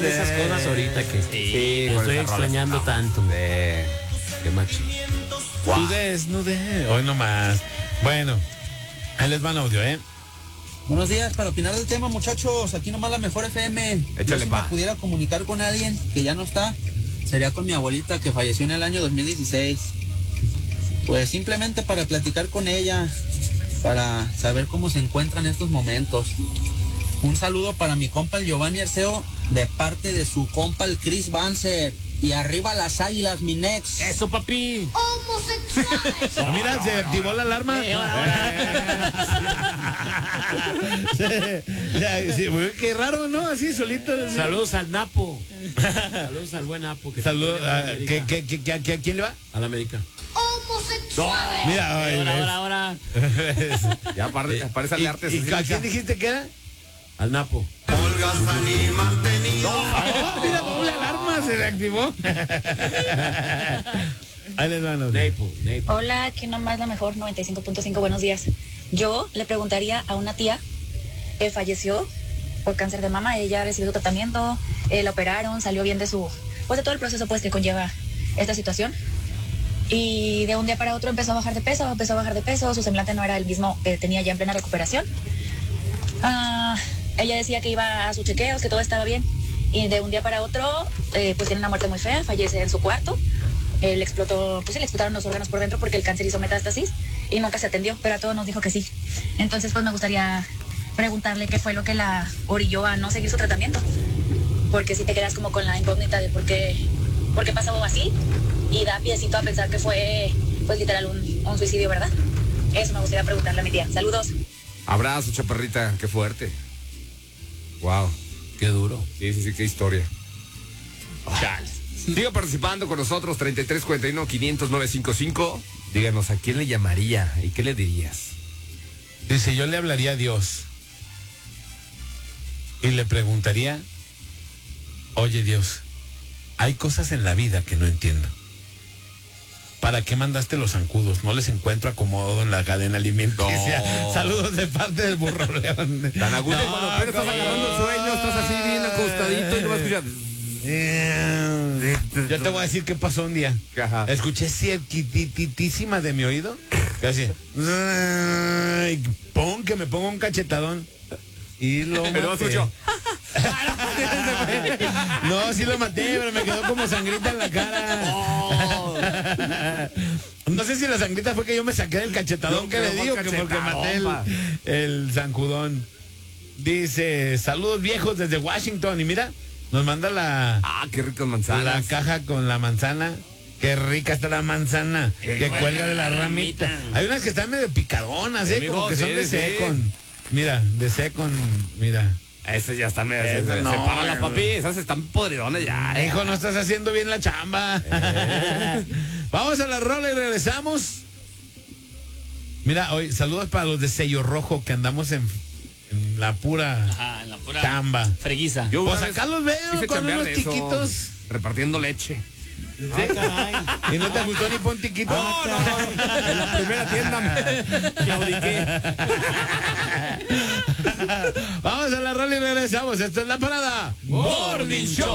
de esas cosas ahorita que Sí, que estoy extrañando tanto. Qué macho. Wow. Desnude. Hoy nomás. Bueno, ahí les van audio, ¿eh? Buenos días, para opinar del tema, muchachos, aquí nomás la mejor FM. Échale, Yo si pa. me pudiera comunicar con alguien que ya no está, sería con mi abuelita que falleció en el año 2016. Pues simplemente para platicar con ella, para saber cómo se encuentra en estos momentos. Un saludo para mi compa el Giovanni Arceo, de parte de su compa el Chris Banzer. Y arriba las águilas, mi nex. Eso, papi. Mira, se activó la alarma. Sí, qué raro, ¿no? Así solito. Saludos al Napo. Saludos al buen Napo. Saludos. ¿A quién le va? A la América. Mira, Ahora. Ya parece de arte. ¿Y a quién dijiste que era? Al Napo. Mira, doble alarma, se reactivó. Ahí les van los. Napo. Hola, aquí nomás la mejor 95.5, buenos días. Yo le preguntaría a una tía que falleció por cáncer de mama. Ella recibió su tratamiento, la operaron, salió bien de su, pues de todo el proceso pues que conlleva esta situación. Y de un día para otro empezó a bajar de peso, su semblante no era el mismo que tenía ya en plena recuperación. Ella decía que iba a sus chequeos, que todo estaba bien. Y de un día para otro, pues tiene una muerte muy fea, fallece en su cuarto. Le explotaron los órganos por dentro porque el cáncer hizo metástasis y nunca se atendió, pero a todos nos dijo que sí. Entonces, pues me gustaría preguntarle qué fue lo que la orilló a no seguir su tratamiento. Porque si te quedas como con la incógnita de por qué pasó así y da piecito a pensar que fue, pues literal, un suicidio, ¿verdad? Eso me gustaría preguntarle a mi tía. Saludos. Abrazo, chaparrita, qué fuerte. Wow. Qué duro. Sí, qué historia. Siga participando con nosotros, 3341-500-955. Díganos, ¿a quién le llamaría y qué le dirías? Dice, yo le hablaría a Dios y le preguntaría, oye Dios, hay cosas en la vida que no entiendo. ¿Para qué mandaste los zancudos? No les encuentro acomodo en la cadena alimenticia. No. Saludos de parte del Burro León. Tan agudo cuando apenas estás agarrando el sueño, estás así bien acostadito y no vas a escuchar. Yo te voy a decir qué pasó un día. Ajá. Escuché cerquititísima de mi oído. Casi. Pon que me pongo un cachetadón. Y lo maté. Pero escuchó. No, sí lo maté, pero me quedó como sangrita en la cara. No sé si la sangrita fue que yo me saqué del cachetadón que le di o que porque maté el zancudón. Dice, saludos viejos desde Washington. Y mira, nos manda qué ricas manzanas. la caja con la manzana. Qué rica está la manzana que cuelga de la ramita. Hay unas que están medio picadonas, como que son de secon. Mira, de secon, mira. Esas ya están medio. No, Sepáralas, papi. Esas están podridonas ya. Hijo, no estás haciendo bien la chamba. Vamos a la rola y regresamos. Mira, hoy saludos para los de Sello Rojo que andamos en la pura chamba. Freguiza. Yo Pues acá los veo con unos tiquitos. Repartiendo leche. ¿Sí? Y no te gustó ni pon tiquito. No. En la primera tienda me claudiqué. Vamos a la rola y regresamos. Esto es La Parada Morning Show.